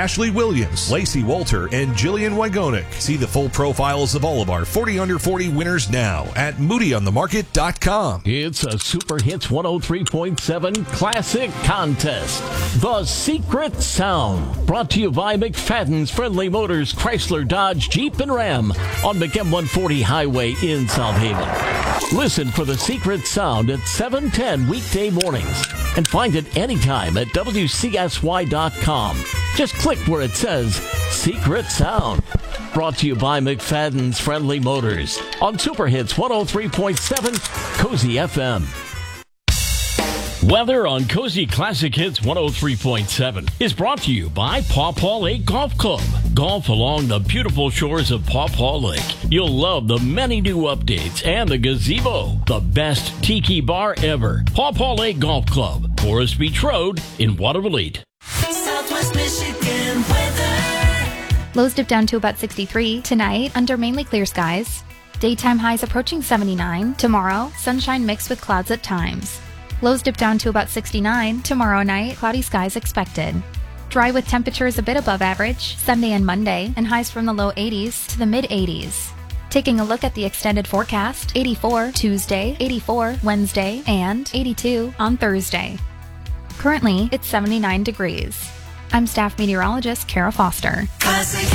Ashley Williams, Lacey Walter, and Jillian Wygonick. See the full profiles of all of our 40 under 40 winners now at moodyonthemarket.com. It's a Super Hits 103.7 Classic Contest. The Secret Sound. Brought to you by McFadden's Friendly Motors, Chrysler, Dodge, Jeep, and Ram on McM 140 Highway in South Haven. Listen for The Secret Sound at 7:10 weekday mornings and find it anytime at WCSY.com. Just click where it says Secret Sound. Brought to you by McFadden's Friendly Motors on Super Hits 103.7 Cozy FM. Weather on Cozy Classic Hits 103.7 is brought to you by Paw Paw Lake Golf Club. Golf along the beautiful shores of Paw Paw Lake. You'll love the many new updates and the gazebo, the best tiki bar ever. Paw Paw Lake Golf Club, Forest Beach Road in Waterville. Southwest Michigan weather. Lows dip down to about 63 tonight under mainly clear skies. Daytime highs approaching 79. Tomorrow, sunshine mixed with clouds at times. Lows dip down to about 69. Tomorrow night, cloudy skies expected. Dry with temperatures a bit above average Sunday and Monday, and highs from the low 80s to the mid 80s. Taking a look at the extended forecast, 84 Tuesday, 84 Wednesday, and 82 on Thursday. Currently, it's 79 degrees. I'm staff meteorologist Kara Foster. Classic